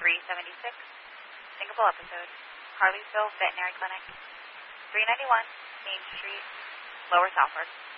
376, Singapore episode, Harleysville Veterinary Clinic, 391 Main Street, Lower Southwark.